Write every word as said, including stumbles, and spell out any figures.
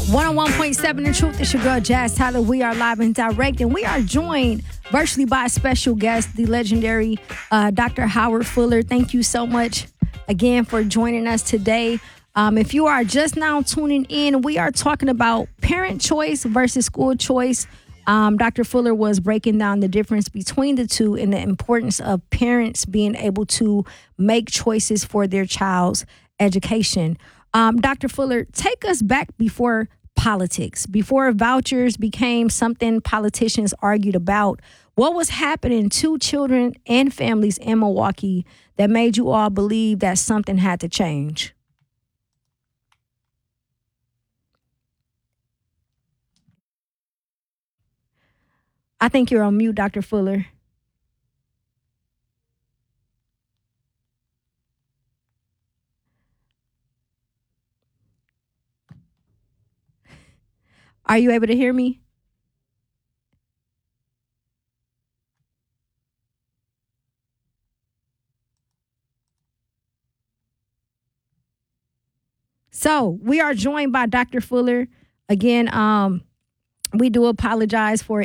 one oh one point seven The Truth. It's your girl, Jazz Tyler. We are live and direct, and we are joined virtually by a special guest, the legendary uh, Doctor Howard Fuller. Thank you so much again for joining us today. Um, if you are just now tuning in, we are talking about parent choice versus school choice. Um, Doctor Fuller was breaking down the difference between the two and the importance of parents being able to make choices for their child's education. Um, Doctor Fuller, take us back before politics, before vouchers became something politicians argued about. What was happening to children and families in Milwaukee that made you all believe that something had to change? I think you're on mute, Doctor Fuller. Are you able to hear me? So we are joined by Doctor Fuller. Again, um, we do apologize for